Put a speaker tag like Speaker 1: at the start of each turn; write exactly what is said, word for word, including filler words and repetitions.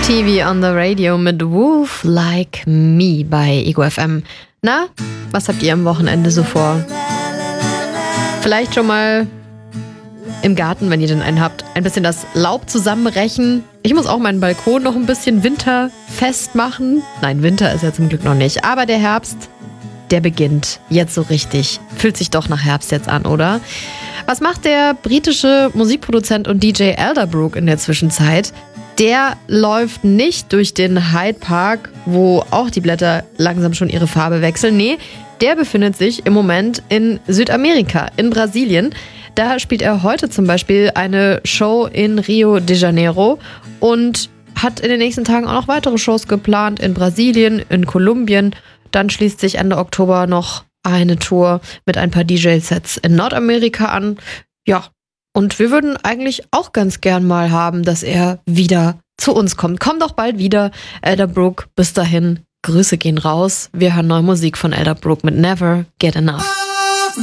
Speaker 1: T V on the Radio mit Wolf Like Me bei Ego F M. Na, was habt ihr am Wochenende so vor? Vielleicht schon mal im Garten, wenn ihr denn einen habt, ein bisschen das Laub zusammenrechen. Ich muss auch meinen Balkon noch ein bisschen winterfest machen. Nein, Winter ist ja zum Glück noch nicht. Aber der Herbst, der beginnt jetzt so richtig. Fühlt sich doch nach Herbst jetzt an, oder? Was macht der britische Musikproduzent und D J Elderbrook in der Zwischenzeit? Der läuft nicht durch den Hyde Park, wo auch die Blätter langsam schon ihre Farbe wechseln. Nee, der befindet sich im Moment in Südamerika, in Brasilien. Da spielt er heute zum Beispiel eine Show in Rio de Janeiro und hat in den nächsten Tagen auch noch weitere Shows geplant in Brasilien, in Kolumbien. Dann schließt sich Ende Oktober noch eine Tour mit ein paar D J-Sets in Nordamerika an. Ja, und wir würden eigentlich auch ganz gern mal haben, dass er wieder zu uns kommt. Komm doch bald wieder, Elderbrook. Bis dahin, Grüße gehen raus. Wir hören neue Musik von Elderbrook mit Never Get Enough.